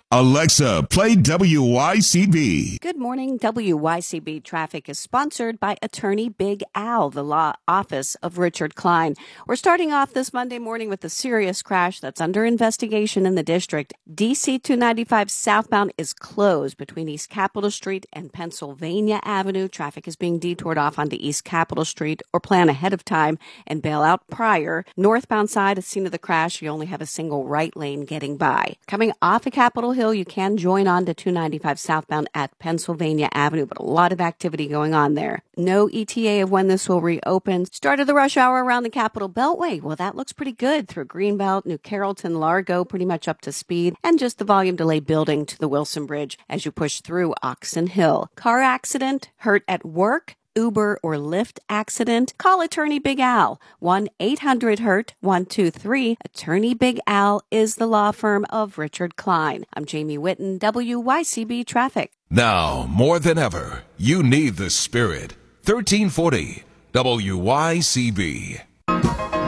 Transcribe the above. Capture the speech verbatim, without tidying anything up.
Alexa, play W Y C B. Good morning. W Y C B Traffic is sponsored by Attorney Big Al, the law office of Richard Klein. We're starting off this Monday morning with a serious crash that's under investigation in the district. D C two ninety-five southbound is closed between East Capitol Street and Pennsylvania Avenue. Traffic is being detoured off onto East Capitol Street, or plan ahead of time and bail out prior. Northbound side, at scene of the crash, you only have a single right lane getting by. Coming off of Capitol Hill, you can join on to two ninety-five southbound at Pennsylvania Avenue, but a lot of activity going on there. No E T A of when this will reopen. Start of the rush hour around the Capitol Beltway. Well, that looks pretty good through Greenbelt, New Carrollton, Largo, pretty much up to speed, and just the volume delay building to the Wilson Bridge as you push through Oxon Hill. Car accident, hurt at work, Uber or Lyft accident? Call Attorney Big Al, one eight hundred hurt one two three. Attorney Big Al is the law firm of Richard Klein. I'm Jamie Whitten, W Y C B Traffic. Now, more than ever, you need the Spirit. thirteen forty W Y C B.